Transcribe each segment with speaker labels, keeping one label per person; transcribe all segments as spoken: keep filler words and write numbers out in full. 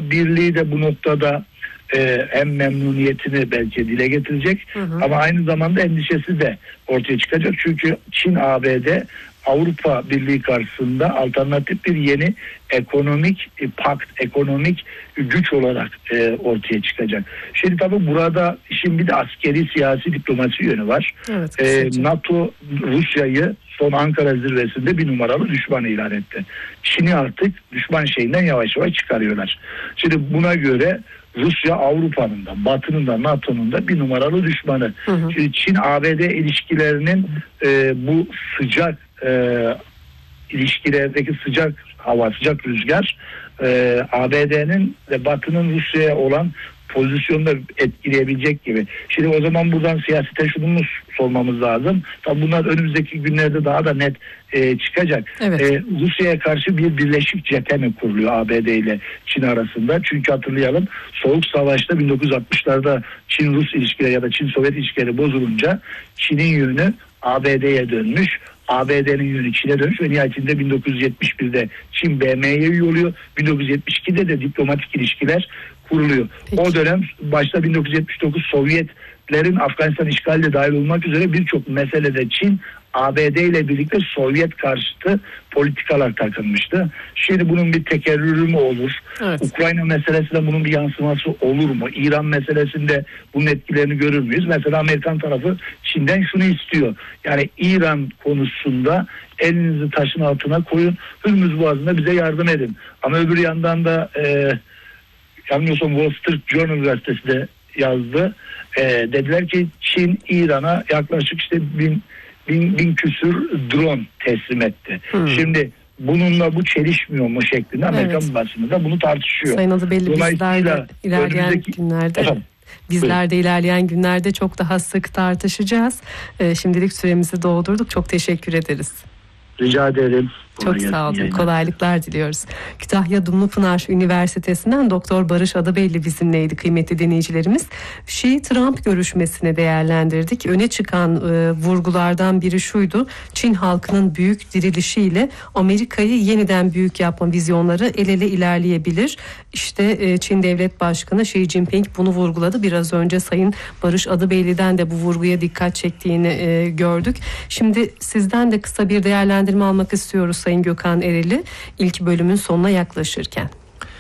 Speaker 1: Avrupa Birliği de bu noktada e, hem memnuniyetini belki dile getirecek, hı hı. ama aynı zamanda endişesi de ortaya çıkacak. Çünkü Çin, A B D, Avrupa Birliği karşısında alternatif bir yeni ekonomik e, pakt, ekonomik güç olarak e, ortaya çıkacak. Şimdi tabii burada işin bir de askeri, siyasi, diplomasi yönü var. Evet, e, NATO Rusya'yı son Ankara zirvesinde bir numaralı düşman ilan etti. Çin'i artık düşman şeyinden yavaş yavaş çıkarıyorlar. Şimdi buna göre Rusya Avrupa'nın da, Batı'nın da, NATO'nun da bir numaralı düşmanı. Hı hı. Şimdi Çin-A B D ilişkilerinin e, bu sıcak e, ilişkilerdeki sıcak hava, sıcak rüzgar e, A B D'nin ve Batı'nın Rusya'ya olan pozisyonu da etkileyebilecek gibi. Şimdi o zaman buradan siyasete şunu sormamız lazım. Tabii bunlar önümüzdeki günlerde daha da net e, çıkacak. Evet. E, Rusya'ya karşı bir birleşik cephe mi kuruluyor A B D ile Çin arasında? Çünkü hatırlayalım, Soğuk Savaş'ta bin dokuz yüz altmışlarda Çin-Rus ilişkileri ya da Çin-Sovyet ilişkileri bozulunca Çin'in yönü A B D'ye dönmüş. A B D'nin yönü Çin'e dönmüş ve nihayetinde bin dokuz yüz yetmiş birde Çin B M'ye üye oluyor. bin dokuz yüz yetmiş ikide de diplomatik ilişkiler kuruluyor. Peki. O dönem başta bin dokuz yüz yetmiş dokuz Sovyetlerin Afganistan işgali de dahil olmak üzere birçok meselede Çin A B D ile birlikte Sovyet karşıtı politikalar takılmıştı. Şimdi bunun bir tekerrürü mü olur? Evet. Ukrayna meselesinde bunun bir yansıması olur mu? İran meselesinde bunun etkilerini görür müyüz? Mesela Amerikan tarafı Çin'den şunu istiyor. Yani İran konusunda elinizi taşın altına koyun. Hürmüz Boğazı'nda bize yardım edin. Ama öbür yandan da e, yanılmıyorsam Wall Street Journal gazetesi de yazdı. E, dediler ki Çin İran'a yaklaşık işte bin Bin, bin küsür drone teslim etti. Hmm. Şimdi bununla bu çelişmiyor mu şeklinde Amerikan evet. basını da bunu tartışıyor.
Speaker 2: Sayın Adıbelli, bizler de ilerleyen önümüzdeki... günlerde efendim, bizler de ilerleyen günlerde çok daha sık tartışacağız. Ee, şimdilik süremizi doldurduk. Çok teşekkür ederiz.
Speaker 1: Rica ederim.
Speaker 2: Çok sağ olun. Yayınlar. Kolaylıklar diliyoruz. Kütahya Dumlupınar Üniversitesi'nden Doktor Barış Adıbelli bizimleydi kıymetli dinleyicilerimiz. Şii-Trump görüşmesini değerlendirdik. Öne çıkan e, vurgulardan biri şuydu: Çin halkının büyük dirilişiyle Amerika'yı yeniden büyük yapma vizyonları el ele ilerleyebilir. İşte e, Çin Devlet Başkanı Xi Jinping bunu vurguladı. Biraz önce Sayın Barış Adıbelli'den de bu vurguya dikkat çektiğini e, gördük. Şimdi sizden de kısa bir değerlendirme almak istiyoruz Sayın Gökhan Ereli, ilk bölümün sonuna yaklaşırken.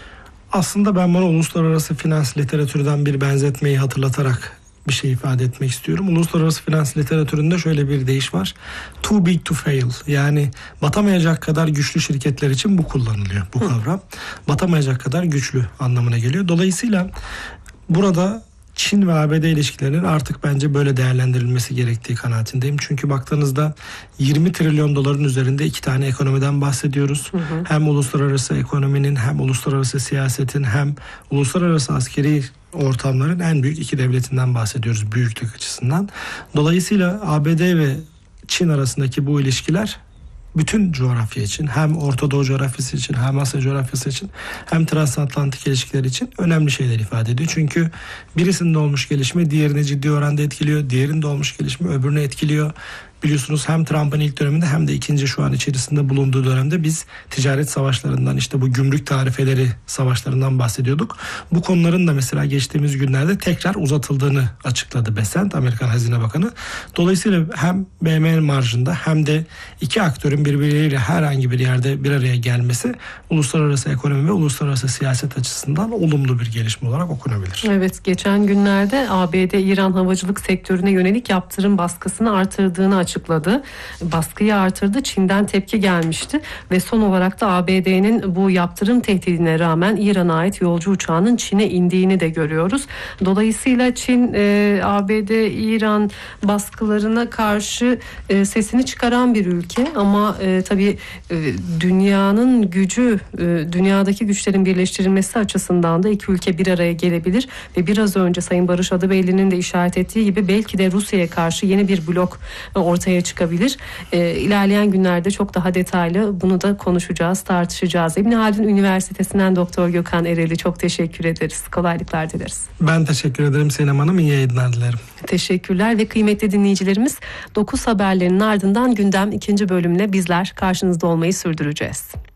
Speaker 3: Aslında ben bana uluslararası finans literatürden bir benzetmeyi hatırlatarak bir şey ifade etmek istiyorum. Uluslararası finans literatüründe şöyle bir deyiş var: too big to fail. Yani batamayacak kadar güçlü şirketler için bu kullanılıyor, bu kavram. Batamayacak kadar güçlü anlamına geliyor. Dolayısıyla burada Çin ve A B D ilişkilerinin artık bence böyle değerlendirilmesi gerektiği kanaatindeyim. Çünkü baktığınızda yirmi trilyon doların üzerinde iki tane ekonomiden bahsediyoruz. Hı hı. Hem uluslararası ekonominin, hem uluslararası siyasetin, hem uluslararası askeri ortamların en büyük iki devletinden bahsediyoruz büyüklük açısından. Dolayısıyla A B D ve Çin arasındaki bu ilişkiler bütün coğrafya için, hem Orta Doğu coğrafyası için, hem Asya coğrafyası için, hem transatlantik ilişkiler için önemli şeyler ifade ediyor. Çünkü birisinde olmuş gelişme diğerini ciddi oranda etkiliyor, diğerinde olmuş gelişme öbürünü etkiliyor. Biliyorsunuz hem Trump'ın ilk döneminde hem de ikinci şu an içerisinde bulunduğu dönemde biz ticaret savaşlarından, işte bu gümrük tarifeleri savaşlarından bahsediyorduk. Bu konuların da mesela geçtiğimiz günlerde tekrar uzatıldığını açıkladı Bessent, Amerikan Hazine Bakanı. Dolayısıyla hem B M marjında hem de iki aktörün birbirleriyle herhangi bir yerde bir araya gelmesi uluslararası ekonomi ve uluslararası siyaset açısından olumlu bir gelişme olarak okunabilir.
Speaker 2: Evet, geçen günlerde A B D İran havacılık sektörüne yönelik yaptırım baskısını artırdığını açıkladı. açıkladı. Baskıyı artırdı. Çin'den tepki gelmişti ve son olarak da A B D'nin bu yaptırım tehdidine rağmen İran'a ait yolcu uçağının Çin'e indiğini de görüyoruz. Dolayısıyla Çin e, A B D İran baskılarına karşı e, sesini çıkaran bir ülke ama e, tabii e, dünyanın gücü, e, dünyadaki güçlerin birleştirilmesi açısından da iki ülke bir araya gelebilir ve biraz önce Sayın Barış Adıbelli'nin de işaret ettiği gibi belki de Rusya'ya karşı yeni bir blok ortaya ortaya çıkabilir. E, ilerleyen günlerde çok daha detaylı bunu da konuşacağız, tartışacağız. İbn Haldun Üniversitesi'nden Doktor Gökhan Ereli, çok teşekkür ederiz. Kolaylıklar dileriz.
Speaker 3: Ben teşekkür ederim Sinem Hanım. İyi yayınlar dilerim.
Speaker 2: Teşekkürler ve kıymetli dinleyicilerimiz, dokuz haberlerinin ardından gündem ikinci bölümle bizler karşınızda olmayı sürdüreceğiz.